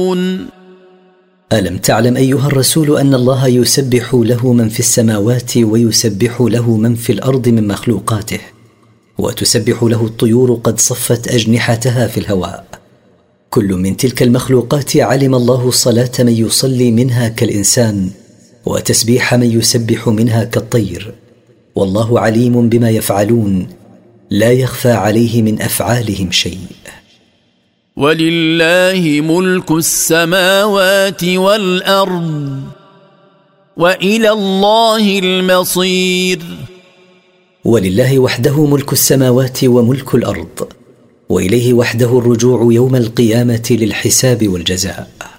ألم تعلم أيها الرسول أن الله يسبح له من في السماوات ويسبح له من في الأرض من مخلوقاته، وتسبح له الطيور قد صفت أجنحتها في الهواء. كل من تلك المخلوقات علم الله صلاة من يصلي منها كالإنسان، وتسبيح من يسبح منها كالطير، والله عليم بما يفعلون، لا يخفى عليه من أفعالهم شيء. ولله ملك السماوات والأرض وإلى الله المصير. ولله وحده ملك السماوات وملك الأرض، وإليه وحده الرجوع يوم القيامة للحساب والجزاء.